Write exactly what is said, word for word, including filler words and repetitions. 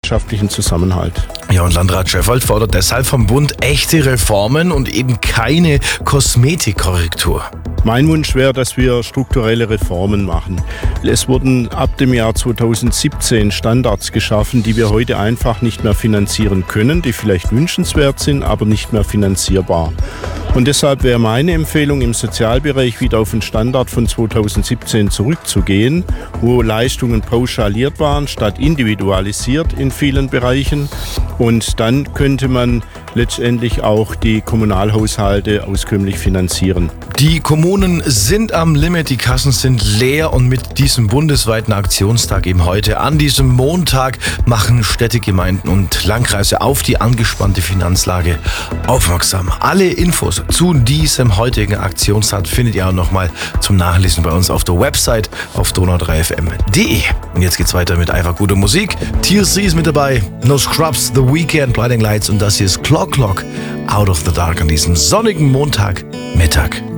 wirtschaftlichen Zusammenhalt. Ja, und Landrat Scheffold fordert deshalb vom Bund echte Reformen und eben keine Kosmetikkorrektur. Mein Wunsch wäre, dass wir strukturelle Reformen machen. Es wurden ab dem Jahr zweitausendsiebzehn Standards geschaffen, die wir heute einfach nicht mehr finanzieren können, die vielleicht wünschenswert sind, aber nicht mehr finanzierbar. Und deshalb wäre meine Empfehlung, im Sozialbereich wieder auf den Standard von zweitausendsiebzehn zurückzugehen, wo Leistungen pauschaliert waren, statt individualisiert in vielen Bereichen. Und dann könnte man letztendlich auch die Kommunalhaushalte auskömmlich finanzieren. Die Kommunen sind am Limit, die Kassen sind leer und mit diesem bundesweiten Aktionstag eben heute an diesem Montag machen Städte, Gemeinden und Landkreise auf die angespannte Finanzlage aufmerksam. Alle Infos zu diesem heutigen Aktionstag findet ihr auch nochmal zum Nachlesen bei uns auf der Website auf donau drei f m punkt d e. Und jetzt geht's weiter mit einfach guter Musik. T S C ist mit dabei, No Scrubs, The Weeknd, Blinding Lights und das hier ist Clock Clock, Out of the Dark an diesem sonnigen Montagmittag.